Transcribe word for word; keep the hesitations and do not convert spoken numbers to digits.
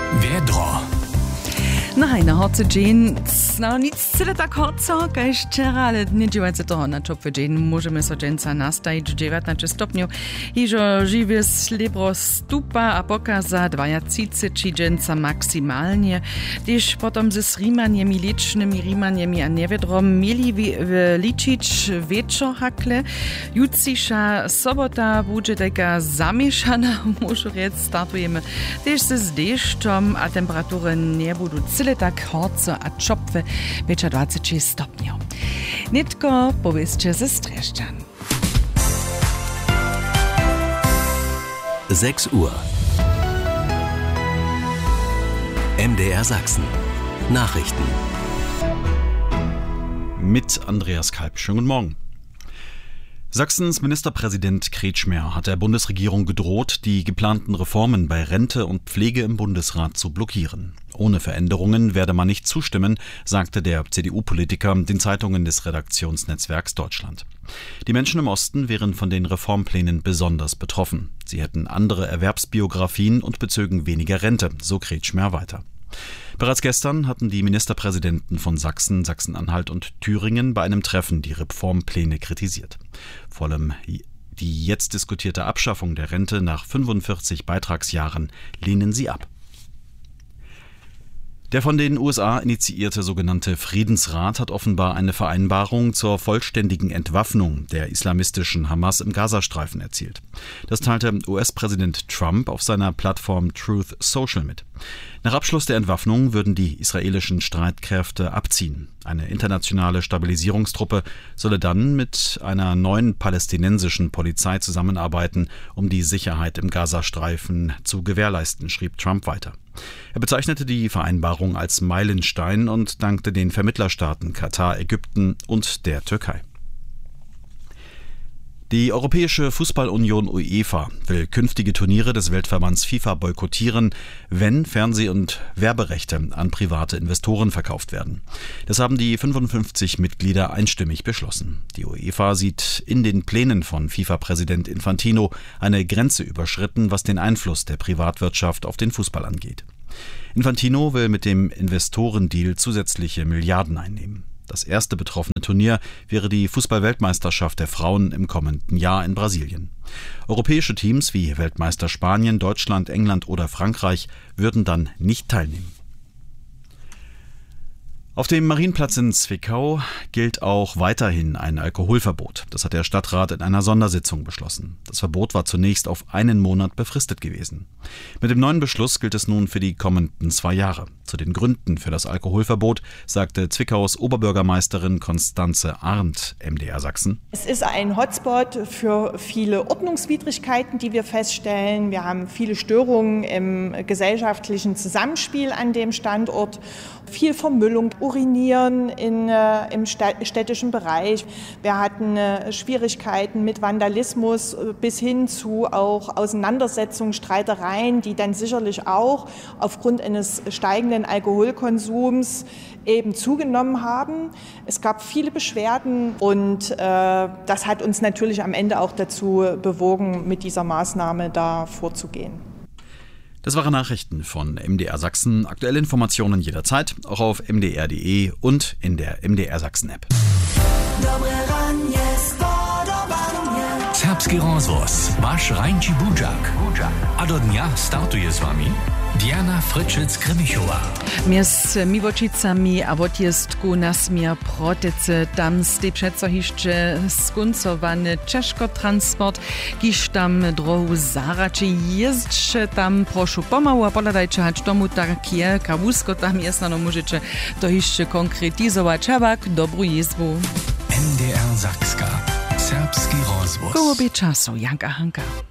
Wiedro. Nein, na hoce dzień, no nic tyle tak hoco, kaž wczera, ale nie działajcie toho na czopwy dzień. Możemy so dżęca nastajić dziewiętnaście stopniów i że żywie slibro stupa, a pokaza dwadzieścia dżęca maksymalnie. Gdyż potem ze srimaniemi licznymi rimaniemi a niewiadrom mieli liczyć wieczor hakle. Jutrzejsza sobota będzie taka zamieszana, może rzec, startujemy też z deszczem, a temperatury nie będą tyle tak horce a czopwy wieczor dwadzieścia stopniów. Nitko powiedzcie ze Streszczan. sechs Uhr. M D R Sachsen. Nachrichten. Mit Andreas Kalb. Schönen guten Morgen. Sachsens Ministerpräsident Kretschmer hat der Bundesregierung gedroht, die geplanten Reformen bei Rente und Pflege im Bundesrat zu blockieren. Ohne Veränderungen werde man nicht zustimmen, sagte der C D U-Politiker den Zeitungen des Redaktionsnetzwerks Deutschland. Die Menschen im Osten wären von den Reformplänen besonders betroffen. Sie hätten andere Erwerbsbiografien und bezögen weniger Rente, so Kretschmer weiter. Bereits gestern hatten die Ministerpräsidenten von Sachsen, Sachsen-Anhalt und Thüringen bei einem Treffen die Reformpläne kritisiert. Vor allem die jetzt diskutierte Abschaffung der Rente nach fünfundvierzig Beitragsjahren lehnen sie ab. Der von den U S A initiierte sogenannte Friedensrat hat offenbar eine Vereinbarung zur vollständigen Entwaffnung der islamistischen Hamas im Gazastreifen erzielt. Das teilte U S-Präsident Trump auf seiner Plattform Truth Social mit. Nach Abschluss der Entwaffnung würden die israelischen Streitkräfte abziehen. Eine internationale Stabilisierungstruppe solle dann mit einer neuen palästinensischen Polizei zusammenarbeiten, um die Sicherheit im Gazastreifen zu gewährleisten, schrieb Trump weiter. Er bezeichnete die Vereinbarung als Meilenstein und dankte den Vermittlerstaaten Katar, Ägypten und der Türkei. Die Europäische Fußballunion UEFA will künftige Turniere des Weltverbands FIFA boykottieren, wenn Fernseh- und Werberechte an private Investoren verkauft werden. Das haben die fünfundfünfzig Mitglieder einstimmig beschlossen. Die UEFA sieht in den Plänen von FIFA-Präsident Infantino eine Grenze überschritten, was den Einfluss der Privatwirtschaft auf den Fußball angeht. Infantino will mit dem Investorendeal zusätzliche Milliarden einnehmen. Das erste betroffene Turnier wäre die Fußball-Weltmeisterschaft der Frauen im kommenden Jahr in Brasilien. Europäische Teams wie Weltmeister Spanien, Deutschland, England oder Frankreich würden dann nicht teilnehmen. Auf dem Marienplatz in Zwickau gilt auch weiterhin ein Alkoholverbot. Das hat der Stadtrat in einer Sondersitzung beschlossen. Das Verbot war zunächst auf einen Monat befristet gewesen. Mit dem neuen Beschluss gilt es nun für die kommenden zwei Jahre. Zu den Gründen für das Alkoholverbot sagte Zwickaus Oberbürgermeisterin Konstanze Arndt, M D R Sachsen. Es ist ein Hotspot für viele Ordnungswidrigkeiten, die wir feststellen. Wir haben viele Störungen im gesellschaftlichen Zusammenspiel an dem Standort. Viel Vermüllung, Urinieren in, äh, im städtischen Bereich. Wir hatten äh, Schwierigkeiten mit Vandalismus äh, bis hin zu auch Auseinandersetzungen, Streitereien, die dann sicherlich auch aufgrund eines steigenden Alkoholkonsums eben zugenommen haben. Es gab viele Beschwerden und äh, das hat uns natürlich am Ende auch dazu bewogen, mit dieser Maßnahme da vorzugehen. Das waren Nachrichten von M D R Sachsen. Aktuelle Informationen jederzeit, auch auf m d r punkt d e und in der M D R Sachsen App. Serbski rozvoz, vaš Rajnči Budžak. A do dnia startuje s vami Diana Fritschic-Krimichova. Mies Miwočicami a wotjestku nasmia protece, tam ste přeco hišće skuncovany Češko-transport, kiž tam drohu zarače jezdče, tam prošu pomalu a podľadajče hać tomu tak je, kawusko tam jesnano môžete to hišće konkretizovať. Čavak, dobrú jezbu. M D R Sakska. Serbski rozvoz. Koło by czasu, Janka Hanka.